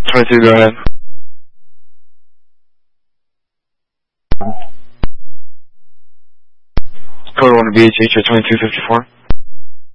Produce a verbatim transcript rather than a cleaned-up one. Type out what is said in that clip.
twenty-two, go ahead. Code one B H H at twenty-two fifty-four.